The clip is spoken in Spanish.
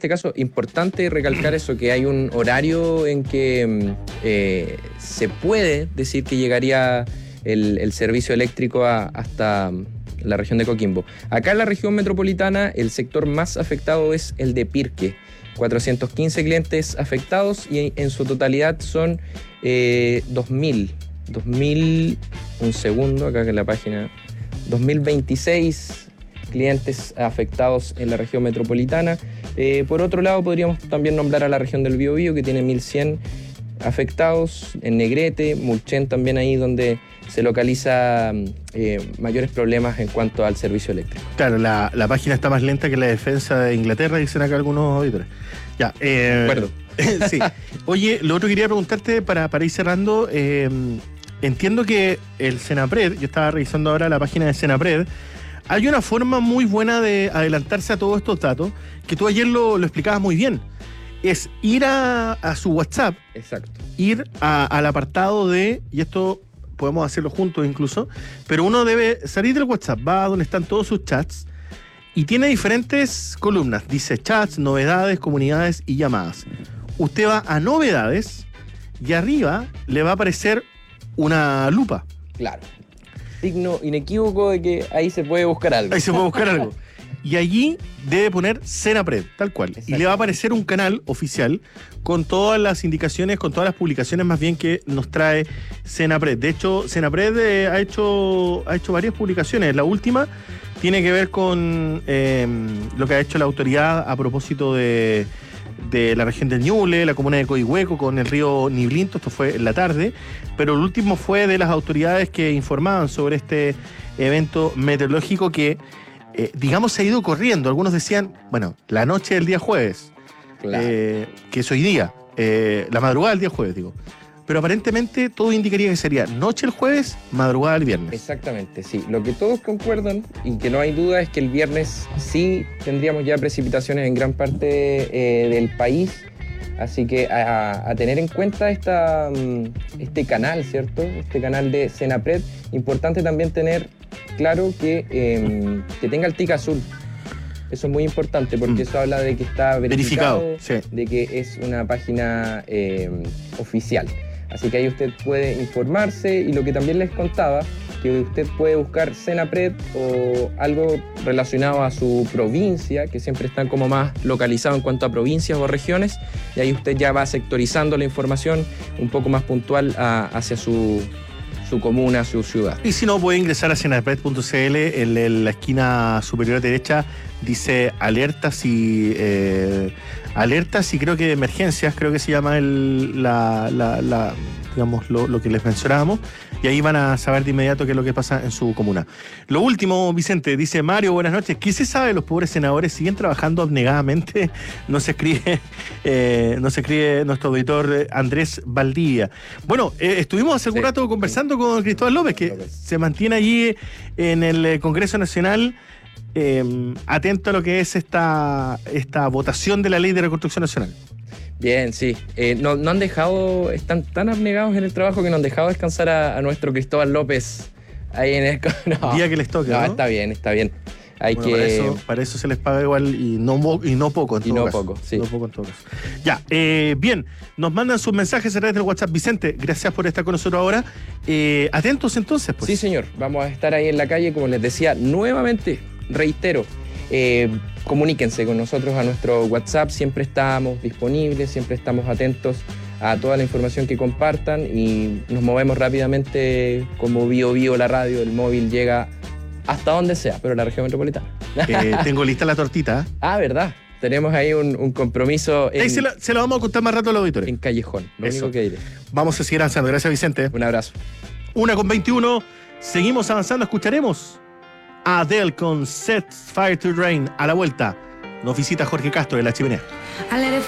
este caso, importante recalcar eso, que hay un horario en que se puede decir que llegaría el servicio eléctrico hasta la región de Coquimbo. Acá en la región metropolitana, el sector más afectado es el de Pirque. 415 clientes afectados y en su totalidad son 2.000, un segundo, acá en la página, 2.026 clientes afectados en la región metropolitana. Por otro lado, podríamos también nombrar a la región del Biobío, que tiene 1.100 afectados, en Negrete, Mulchen también ahí donde se localiza mayores problemas en cuanto al servicio eléctrico. Claro, la página está más lenta que la defensa de Inglaterra, dicen acá algunos auditores. Ya, De acuerdo. Sí. Oye, lo otro que quería preguntarte para ir cerrando, entiendo que el Senapred, yo estaba revisando ahora la página de Senapred, hay una forma muy buena de adelantarse a todos estos datos, que tú ayer lo explicabas muy bien. Es ir a su WhatsApp. Exacto. Ir al apartado de, y esto podemos hacerlo juntos incluso, pero uno debe salir del WhatsApp, va a donde están todos sus chats, y tiene diferentes columnas. Dice chats, novedades, comunidades y llamadas. Usted va a novedades y arriba le va a aparecer una lupa. Claro. Signo inequívoco de que ahí se puede buscar algo. Ahí se puede buscar algo. Y allí debe poner Senapred, tal cual. Exacto. Y le va a aparecer un canal oficial con todas las indicaciones, con todas las publicaciones más bien que nos trae Senapred. De hecho, Senapred ha hecho varias publicaciones. La última tiene que ver con lo que ha hecho la autoridad a propósito de la región del Ñuble, la comuna de Coihueco, con el río Niblinto. Esto fue en la tarde. Pero el último fue de las autoridades que informaban sobre este evento meteorológico que digamos, se ha ido corriendo. Algunos decían, bueno, la noche del día jueves, Claro. que es hoy día, la madrugada del día jueves, digo. Pero aparentemente todo indicaría que sería noche el jueves, madrugada el viernes. Exactamente, sí. Lo que todos concuerdan y que no hay duda es que el viernes sí tendríamos ya precipitaciones en gran parte del país. Así que a tener en cuenta este canal, ¿cierto? Este canal de Senapred. Importante también tener claro que tenga el tic azul. Eso es muy importante porque eso habla de que está verificado, sí. De que es una página oficial. Así que ahí usted puede informarse y lo que también les contaba, que usted puede buscar Senapred o algo relacionado a su provincia, que siempre están como más localizados en cuanto a provincias o regiones, y ahí usted ya va sectorizando la información un poco más puntual hacia su comuna, su ciudad. Y si no, puede ingresar a senapred.cl, en la esquina superior derecha dice alertas y creo que emergencias, creo que se llama digamos, lo que les mencionábamos, y ahí van a saber de inmediato qué es lo que pasa en su comuna. Lo último, Vicente, dice Mario, buenas noches. ¿Qué se sabe de los pobres senadores? ¿Siguen trabajando abnegadamente? Nos escribe nuestro auditor Andrés Valdivia. Bueno, estuvimos hace algún rato conversando con Cristóbal López, que se mantiene allí en el Congreso Nacional, atento a lo que es esta votación de la Ley de Reconstrucción Nacional. Bien, sí. No han dejado, están tan abnegados en el trabajo que no han dejado descansar a nuestro Cristóbal López ahí en el... No, día que les toque, ¿no? Está bien. Hay bueno, que... para eso se les paga igual y no poco en todo caso. Sí. No poco en todo caso. Ya, bien, nos mandan sus mensajes a través del WhatsApp. Vicente, gracias por estar con nosotros ahora. Atentos entonces, pues. Sí, señor. Vamos a estar ahí en la calle, como les decía, nuevamente, reitero, comuníquense con nosotros a nuestro WhatsApp, siempre estamos disponibles, siempre estamos atentos a toda la información que compartan y nos movemos rápidamente como Biobío, la radio, el móvil llega hasta donde sea, pero la región metropolitana. Tengo lista la tortita. Ah, ¿verdad? Tenemos ahí un compromiso se la vamos a contar más rato a los auditores. en Callejón, lo único que diré. Vamos a seguir avanzando. Gracias, Vicente. Un abrazo. 1:21, seguimos avanzando, escucharemos a Adele con Set Fire to Rain. A la vuelta nos visita Jorge Castro de La Chimenea.